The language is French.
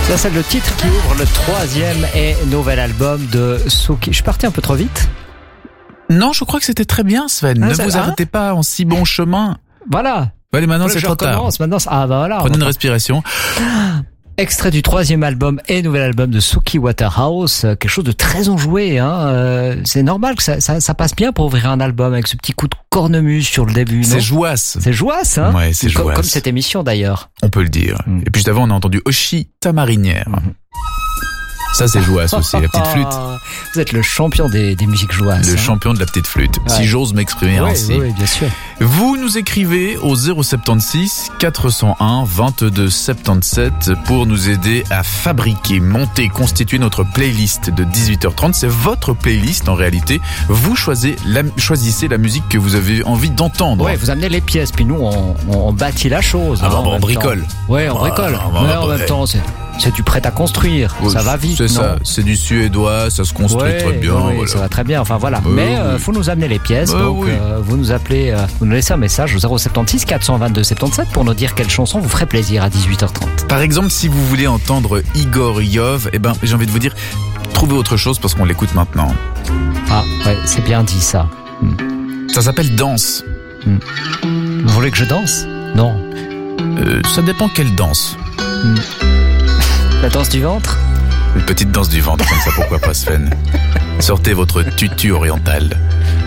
Ça, c'est le titre qui ouvre le 3e et nouvel album de Souki. Je suis parti un peu trop vite. Non, je crois que c'était très bien, Sven. Ne vous arrêtez pas en si bon chemin. Voilà. Allez, maintenant c'est trop tard. Maintenant, voilà. Prenez une respiration. Extrait du 3e album et nouvel album de Suki Waterhouse, quelque chose de très enjoué. C'est normal que ça passe bien pour ouvrir un album avec ce petit coup de cornemuse sur le début. C'est jouasse. C'est jouasse, hein. Ouais, c'est jouasse. Comme cette émission d'ailleurs. On peut le dire. Et puis juste avant, on a entendu Oshi ta marinière. Ça, c'est jouasse aussi, la petite flûte. Vous êtes le champion des musiques jouasses. Le champion de la petite flûte, si j'ose m'exprimer ainsi. Oui, bien sûr. Vous nous écrivez au 076 401 22 77 pour nous aider à fabriquer, monter, constituer notre playlist de 18h30. C'est votre playlist en réalité. Vous choisissez la musique que vous avez envie d'entendre. Ouais, vous amenez les pièces, puis nous on bâtit la chose. On bricole. Ouais, on bricole. Mais en même temps, c'est du prêt à construire. Ça va vite. C'est ça. C'est du suédois, ça se construit très bien. Oui, voilà. Ça va très bien. Enfin voilà. Mais faut nous amener les pièces. Donc vous nous appelez, vous nous laissez un message au 076 422 77 pour nous dire quelle chanson vous ferait plaisir à 18h30. Par exemple, si vous voulez entendre Igor Yov, j'ai envie de vous dire, trouvez autre chose parce qu'on l'écoute maintenant. Ah ouais, c'est bien dit ça. Ça s'appelle Danse. Vous voulez que je danse? Non. Ça dépend quelle danse. La danse du ventre? Une petite danse du ventre comme ça, pourquoi pas, Sven? Sortez votre tutu oriental.